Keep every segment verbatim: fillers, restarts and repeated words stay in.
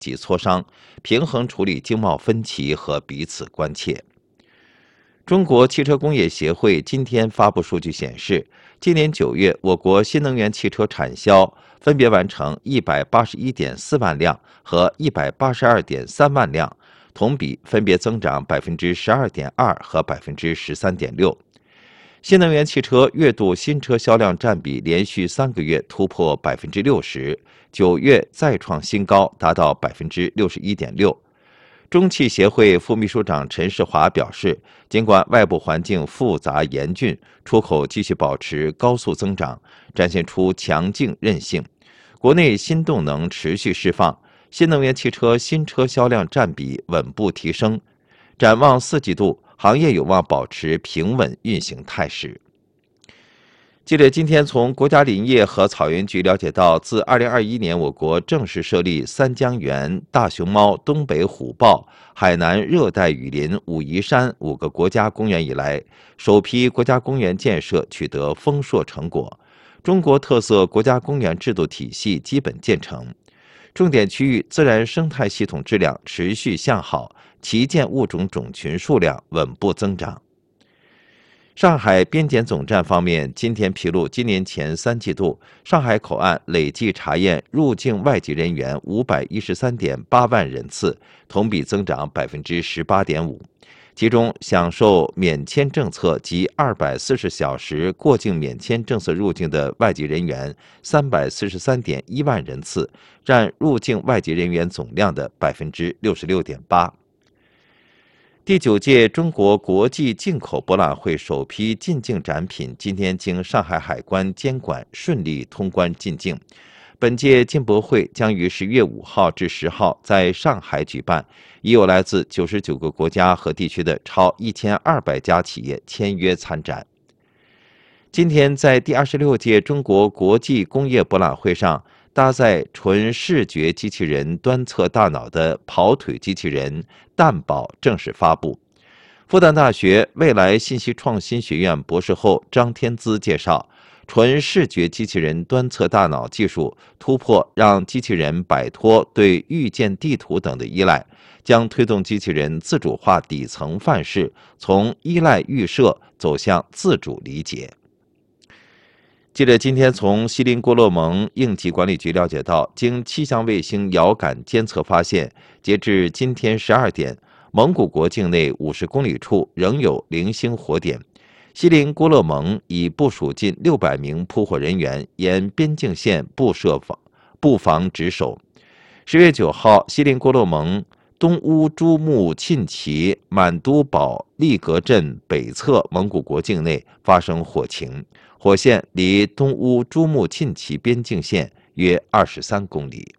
及磋商，平衡处理经贸分歧和彼此关切。中国汽车工业协会今天发布数据显示，今年九月，我国新能源汽车产销分别完成一百八十一点四万辆和一百八十二点三万辆，同比分别增长百分之十二点二和百分之十三点六。新能源汽车月度新车销量占比连续三个月突破百分之六十，九月再创新高，达到百分之六十一点六。中汽协会副秘书长陈世华表示，尽管外部环境复杂严峻，出口继续保持高速增长，展现出强劲韧性。国内新动能持续释放，新能源汽车新车销量占比稳步提升。展望四季度，行业有望保持平稳运行态势。记者今天从国家林业和草原局了解到，自二零二一年我国正式设立三江源、大熊猫、东北虎豹、海南热带雨林、武夷山五个国家公园以来，首批国家公园建设取得丰硕成果，中国特色国家公园制度体系基本建成，重点区域自然生态系统质量持续向好，旗舰物种种群数量稳步增长。上海边检总站方面今天披露，今年前三季度，上海口岸累计查验入境外籍人员五百一十三点八万人次，同比增长百分之十八点五。其中，享受免签政策及二百四十小时过境免签政策入境的外籍人员三百四十三点一万人次，占入境外籍人员总量的百分之六十六点八。第九届中国国际进口博览会首批进境展品今天经上海海关监管顺利通关进境。本届进博会将于十月五号至十号在上海举办，已有来自九十九个国家和地区的超一千二百家企业签约参展。今天在第二十六届中国国际工业博览会上，搭载纯视觉机器人端侧大脑的跑腿机器人蛋宝正式发布。复旦大学未来信息创新学院博士后张天姿介绍，纯视觉机器人端侧大脑技术突破，让机器人摆脱对预见地图等的依赖，将推动机器人自主化底层范式，从依赖预设走向自主理解。记者今天从锡林郭勒盟应急管理局了解到，经气象卫星遥感监测发现，截至今天十二点，蒙古国境内五十公里处仍有零星火点。锡林郭勒盟已部署近六百名扑火人员，沿边境线布设防布防值守。十月九号，锡林郭勒盟东乌珠穆沁旗满都堡利格镇北侧蒙古国境内发生火情，火线离东乌珠穆沁旗边境线约二十三公里。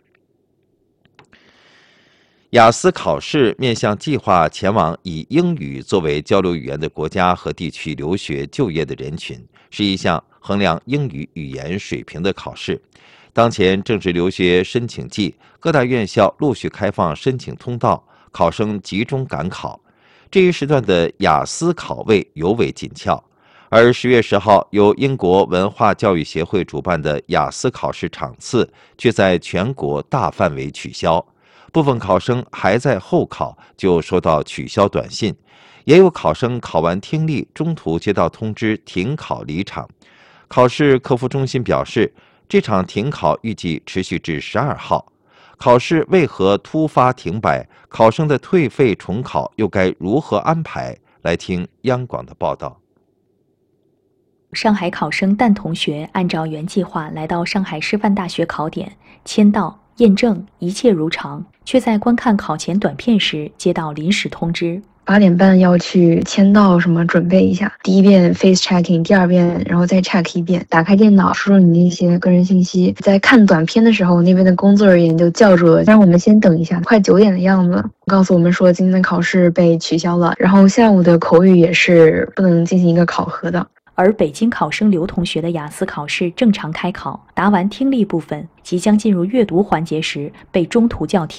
雅思考试面向计划前往以英语作为交流语言的国家和地区留学就业的人群，是一项衡量英语语言水平的考试。当前正值留学申请季，各大院校陆续开放申请通道，考生集中赶考。这一时段的雅思考位尤为紧俏。而十月十号由英国文化教育协会主办的雅思考试场次却在全国大范围取消，部分考生还在候考就收到取消短信，也有考生考完听力中途接到通知停考离场。考试客服中心表示，这场停考预计持续至十二号。考试为何突发停摆？考生的退费重考又该如何安排？来听央广的报道。 上海考生蛋同学按照原计划来到上海师范大学考点，签到、验证，一切如常，却在观看考前短片时接到临时通知。 八点半要去签到什么准备一下，第一遍 face checking， 第二遍然后再 check 一遍，打开电脑输入你那些个人信息。在看短片的时候，那边的工作人员就叫住了，让我们先等一下，快九点的样子，告诉我们说今天的考试被取消了，然后下午的口语也是不能进行一个考核的。 而北京考生刘同学的雅思考试正常开考，答完听力部分，即将进入阅读环节时被中途叫停。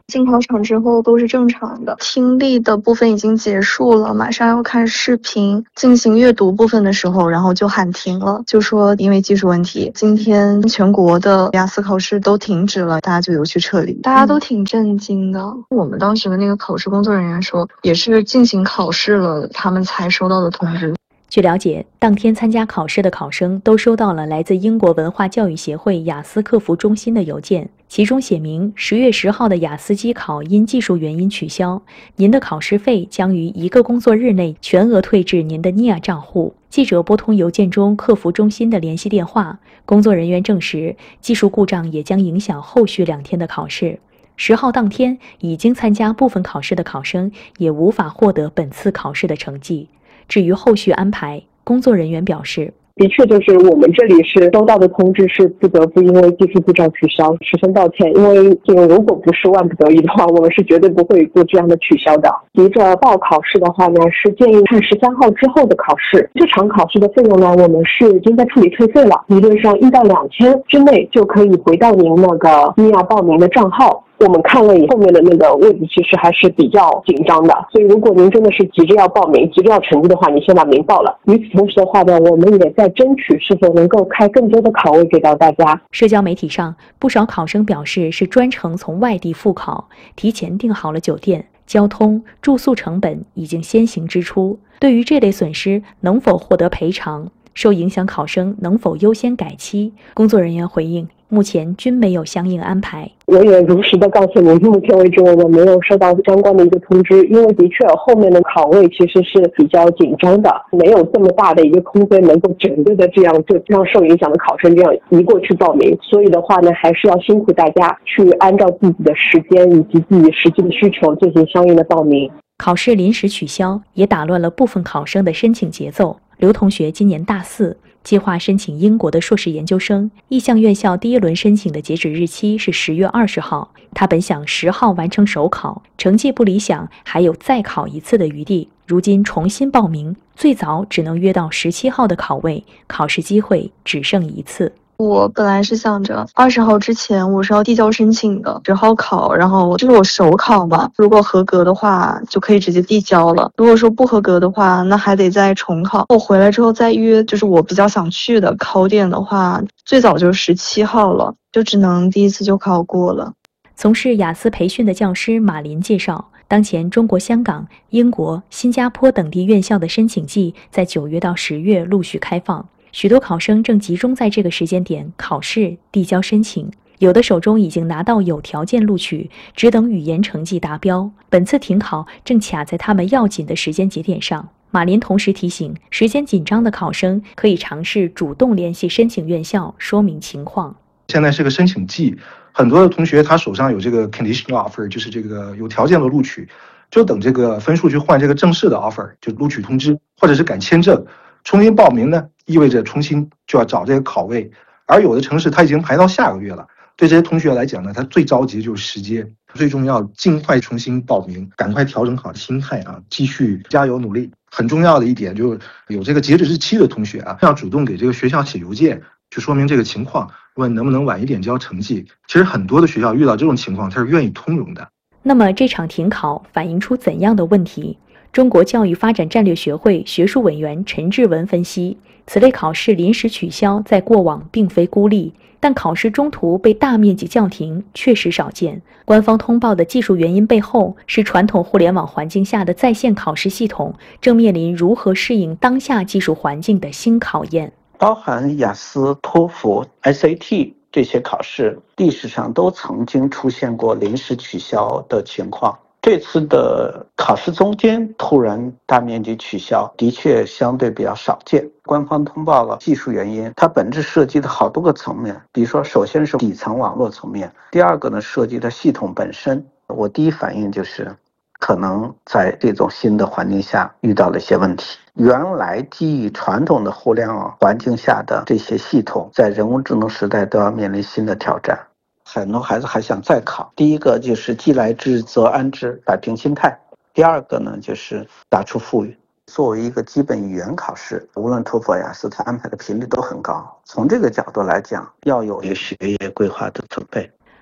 进考场之后都是正常的，听力的部分已经结束了，马上要看视频。进行阅读部分的时候，然后就喊停了，就说因为技术问题，今天全国的雅思考试都停止了，大家就有去撤离，大家都挺震惊的。我们当时的那个考试工作人员说，也是进行考试了，他们才收到的通知。 据了解，当天参加考试的考生都收到了来自英国文化教育协会雅思客服中心的邮件，其中写明十月十号的雅思机考因技术原因取消，您的考试费将于一个工作日内全额退至您的 N I A 账户。记者拨通邮件中客服中心的联系电话，工作人员证实，技术故障也将影响后续两天的考试。十号当天，已经参加部分考试的考生也无法获得本次考试的成绩。至于后续安排，工作人员表示， 的确就是我们这里是收到的通知是不得不因为技术故障取消，十分抱歉，因为这个如果不是万不得已的话，我们是绝对不会做这样的取消的。急着报考试的话呢，是建议看十三号之后的考试。这场考试的费用呢，我们是已经在处理退费了，理论上一到两天之内就可以回到您那个 N I A 报名的账号。我们看了以后面的那个位置其实还是比较紧张的，所以如果您真的是急着要报名、急着要成绩的话，你先把名报了。与此同时的话呢，我们也在争取是否能够开更多的考位给到大家。 社交媒体上，不少考生表示是专程从外地复考，提前订好了酒店、交通、住宿成本已经先行支出。对于这类损失，能否获得赔偿？受影响考生能否优先改期？工作人员回应，目前均没有相应安排。 我也如实的告诉您，目前为止我们没有收到相关的一个通知，因为的确后面的考位其实是比较紧张的，没有这么大的一个空间能够整个的这样就让受影响的考生这样移过去报名，所以的话呢，还是要辛苦大家去按照自己的时间以及自己实际的需求进行相应的报名。 考试临时取消，也打乱了部分考生的申请节奏。刘同学今年大四，计划申请英国的硕士研究生，意向院校第一轮申请的截止日期是十月二十号。他本想十号完成首考，成绩不理想，还有再考一次的余地。如今重新报名，最早只能约到十七号的考位，考试机会只剩一次。 我本来是想着二十号之前我是要递交申请的，十号考，然后这是我首考吧，如果合格的话就可以直接递交了，如果说不合格的话，那还得再重考。我回来之后再约，就是我比较想去的考点的话，最早就十七号了，就只能第一次就考过了。 从事雅思培训的教师马林介绍，当前中国香港、英国、新加坡等地院校的申请季在九月到十月陆续开放，许多考生正集中在这个时间点考试、递交申请，有的手中已经拿到有条件录取，只等语言成绩达标。本次停考正卡在他们要紧的时间节点上。马林同时提醒，时间紧张的考生可以尝试主动联系申请院校，说明情况。 现在是个申请季，很多的同学他手上有这个 conditional offer， 就是这个有条件的录取，就等这个分数去换这个正式的 offer， 就录取通知，或者是改签证。重新报名呢，意味着重新就要找这个考位，而有的城市它已经排到下个月了。对这些同学来讲呢，他最着急就是时间，最重要尽快重新报名，赶快调整好心态啊，继续加油努力。很重要的一点就是有这个截止日期的同学啊，要主动给这个学校写邮件，去说明这个情况，问能不能晚一点交成绩。其实很多的学校遇到这种情况，他是愿意通融的。 那么这场停考反映出怎样的问题？中国教育发展战略学会学术委员陈志文分析，此类考试临时取消在过往并非孤立，但考试中途被大面积叫停确实少见。官方通报的技术原因背后，是传统互联网环境下的在线考试系统正面临如何适应当下技术环境的新考验。 包含雅思、托福、S A T 这些考试，历史上都曾经出现过临时取消的情况。这次的考试中间突然大面积取消，的确相对比较少见。官方通报了技术原因，它本质涉及的好多个层面，比如说首先是底层网络层面，第二个呢涉及的系统本身。我第一反应就是可能在这种新的环境下遇到了一些问题，原来基于传统的互联网环境下的这些系统，在人工智能时代都要面临新的挑战。很多孩子还想再考，第一个就是既来之则安之，摆平心态；第二个呢就是打出富裕。作为一个基本语言考试，无论托福、雅思，它安排的频率都很高。从这个角度来讲，要有一个学业规划的准备。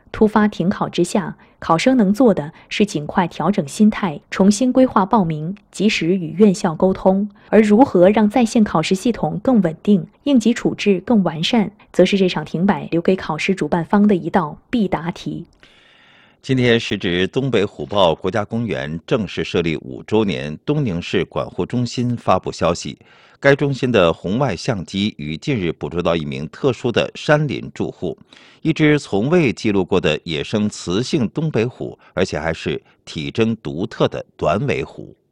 突发停考之下，考生能做的是尽快调整心态，重新规划报名，及时与院校沟通。而如何让在线考试系统更稳定，应急处置更完善，则是这场停摆留给考试主办方的一道必答题。 今天时值东北虎豹国家公园正式设立五周年，东宁市管护中心发布消息，该中心的红外相机于近日捕捉到一名特殊的山林住户，一只从未记录过的野生雌性东北虎，而且还是体征独特的短尾虎。